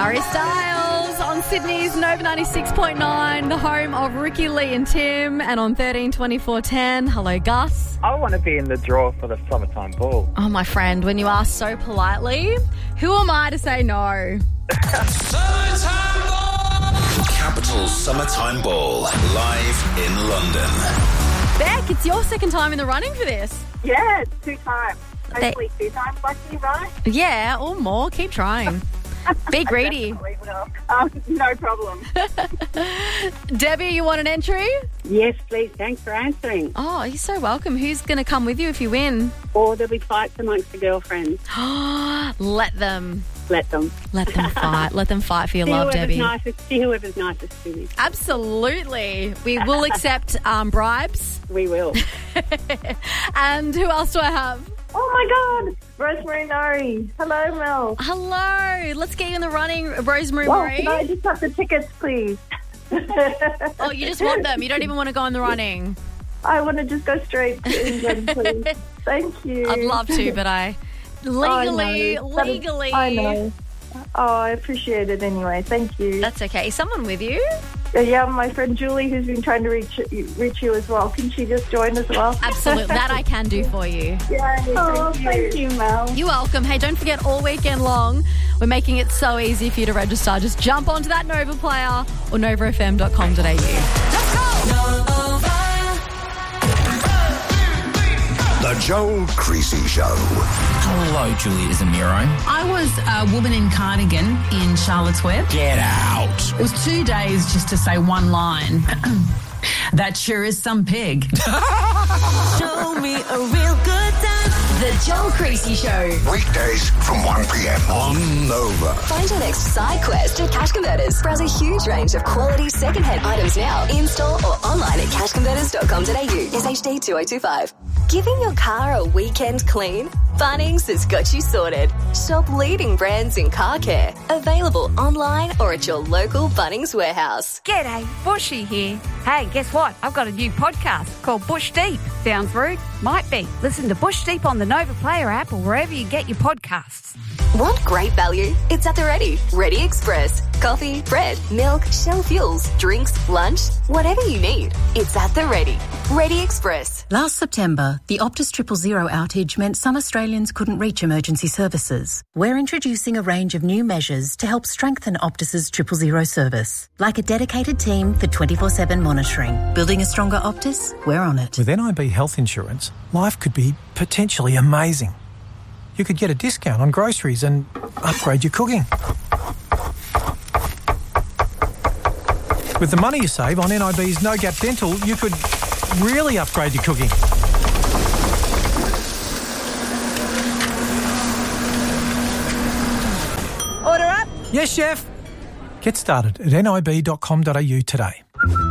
Harry Styles on Sydney's Nova 96.9, the home of Ricky, Lee and Tim, and on 13-24-10. Hello, Gus. I want to be in the draw for the Summertime Ball. Oh, my friend, when you ask so politely, who am I to say no? Summertime Ball! Capital Summertime Ball, live in London. Beck, it's your second time in the running for this. Yeah, it's 2 times. Hopefully 2 times lucky, right? Yeah, or more. Keep trying. Be greedy. No problem. Debbie, you want an entry? Yes, please. Thanks for answering. Oh, you're so welcome. Who's going to come with you if you win? Or there'll be fights amongst the girlfriends. Let them. Let them. Let them fight. Let them fight for your love, Debbie. See whoever's nicest to me. Absolutely. We will accept bribes. We will. And who else do I have? Oh, my God. Rosemary Murray. Hello, Mel. Hello. Let's get you in the running, Rosemary Well, Murray. can I just have the tickets, please? Oh, you just want them. You don't even want to go in the running. I want to just go straight to England, please. Thank you. I'd love to, but legally. I know. Oh, I appreciate it anyway. Thank you. That's okay. Is someone with you? Yeah, my friend Julie, who's been trying to reach you as well. Can she just join as well? Absolutely. That I can do for you. Yeah. Thank you, Mel. You're welcome. Hey, don't forget, all weekend long, we're making it so easy for you to register. Just jump onto that Nova player or novafm.com.au. Let's go! The Joel Creasy Show. Hello, Juliet Zamiro. I was a woman in cardigan in Charlotte's Web. Get out. It was 2 days just to say one line. That sure is some pig. Show me a real good time. The Joel Creasy Show. Weekdays from 1 p.m. on Nova. Find your next side quest at Cash Converters. Browse a huge range of quality second-hand items now, in-store or online at cashconverters.com.au. SHD 2025. Giving your car a weekend clean? Bunnings has got you sorted. Shop leading brands in car care. Available online or at your local Bunnings warehouse. G'day, Bushy here. Hey, guess what? I've got a new podcast called Bush Deep. Sounds rude? Might be. Listen to Bush Deep on the Nova Player app or wherever you get your podcasts. Want great value? It's at the Ready. Ready Express. Coffee, bread, milk, Shell fuels, drinks, lunch, whatever you need. It's at the Ready. Ready Express. Last September, the Optus 000 outage meant some Australians couldn't reach emergency services. We're introducing a range of new measures to help strengthen Optus's 000 service, like a dedicated team for 24/7 monitoring. Building a stronger Optus? We're on it. With NIB Health Insurance, life could be potentially amazing. You could get a discount on groceries and upgrade your cooking. With the money you save on NIB's No Gap Dental, you could really upgrade your cooking. Order up. Yes, chef. Get started at nib.com.au today.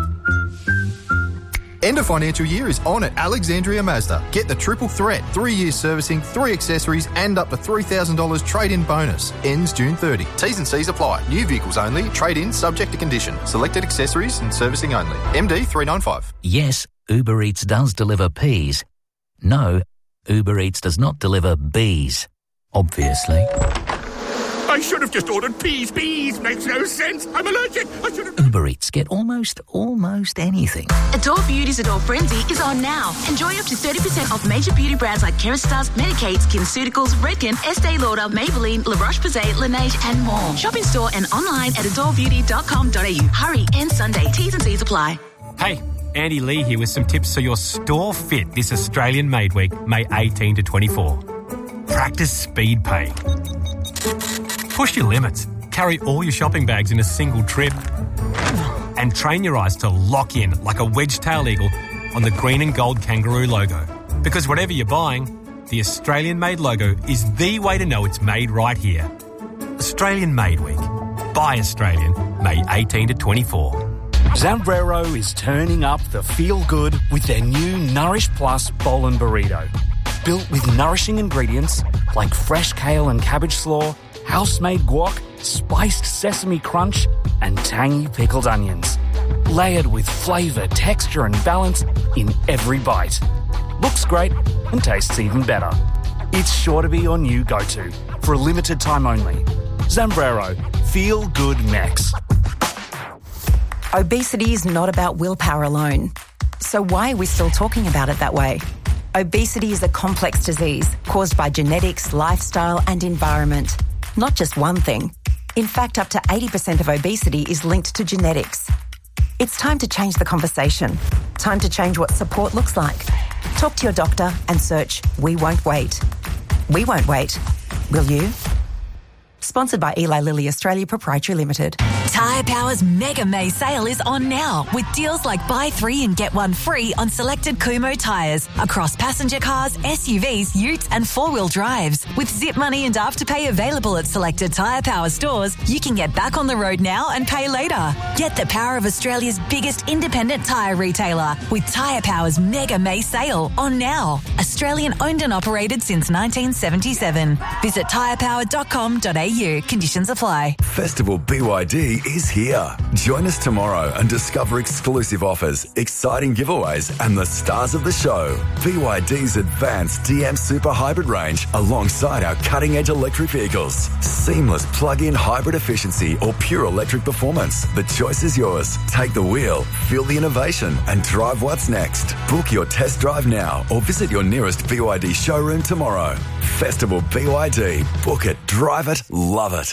End of financial year is on at Alexandria Mazda. Get the triple threat, 3 years servicing, 3 accessories and up to $3,000 trade-in bonus. Ends June 30. T's and C's apply. New vehicles only. Trade-in subject to condition. Selected accessories and servicing only. MD 395. Yes, Uber Eats does deliver peas. No, Uber Eats does not deliver bees. Obviously. I should have just ordered peas. Bees makes no sense. I'm allergic. I should have... Uber Eats get almost anything. Adore Beauty's Adore Frenzy is on now. Enjoy up to 30% off major beauty brands like Kerastase, Medicaid, SkinCeuticals, Redken, Estee Lauder, Maybelline, La Roche-Posay, Laneige and more. Shop in store and online at adorebeauty.com.au. Hurry, end Sunday. T's and C's apply. Hey, Andy Lee here with some tips so your store fit this Australian Made Week, May 18 to 24. Practice speed pay. Push your limits. Carry all your shopping bags in a single trip. And train your eyes to lock in like a wedge-tailed eagle on the green and gold kangaroo logo. Because whatever you're buying, the Australian-made logo is the way to know it's made right here. Australian Made Week. Buy Australian, May 18 to 24. Zambrero is turning up the feel-good with their new Nourish Plus Bowl and Burrito. Built with nourishing ingredients like fresh kale and cabbage slaw, house-made guac, spiced sesame crunch, and tangy pickled onions. Layered with flavour, texture and balance in every bite. Looks great and tastes even better. It's sure to be your new go-to for a limited time only. Zambrero. Feel good next. Obesity is not about willpower alone. So why are we still talking about it that way? Obesity is a complex disease caused by genetics, lifestyle and environment. Not just one thing. In fact, up to 80% of obesity is linked to genetics. It's time to change the conversation. Time to change what support looks like. Talk to your doctor and search We Won't Wait. We won't wait. Will you? Sponsored by Eli Lilly Australia Proprietary Limited. Tyre Power's Mega May sale is on now with deals like buy 3 and get 1 free on selected Kumho tyres across passenger cars, SUVs, utes and 4-wheel drives. With Zip Money and Afterpay available at selected Tyre Power stores, you can get back on the road now and pay later. Get the power of Australia's biggest independent tyre retailer with Tyre Power's Mega May sale on now. Australian owned and operated since 1977. Visit tyrepower.com.au. Conditions apply. Festival BYD is here. Join us tomorrow and discover exclusive offers, exciting giveaways and the stars of the show. BYD's advanced DM Super Hybrid range alongside our cutting-edge electric vehicles. Seamless plug-in hybrid efficiency or pure electric performance. The choice is yours. Take the wheel, feel the innovation and drive what's next. Book your test drive now or visit your nearest BYD showroom tomorrow. Festival BYD. Book it, drive it, love it.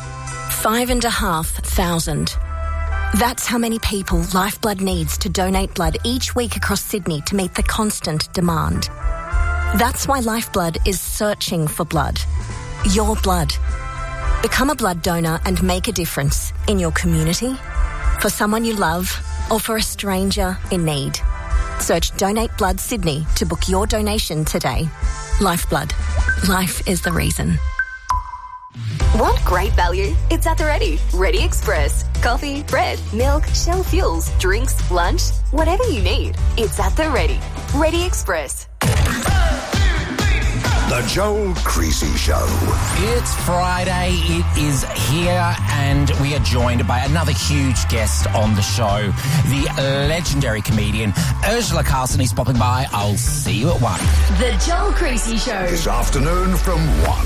5,500. That's how many people Lifeblood needs to donate blood each week across Sydney to meet the constant demand. That's why Lifeblood is searching for blood. Your blood. Become a blood donor and make a difference in your community, for someone you love, or for a stranger in need. Search Donate Blood Sydney to book your donation today. Lifeblood. Life is the reason. Want great value? It's at the Ready. Ready Express. Coffee, bread, milk, Shell fuels, drinks, lunch, whatever you need. It's at the Ready. Ready Express. The Joel Creasy Show. It's Friday, it is here, and we are joined by another huge guest on the show, the legendary comedian Ursula Carlson is popping by. I'll see you at 1. The Joel Creasy Show. This afternoon from 1.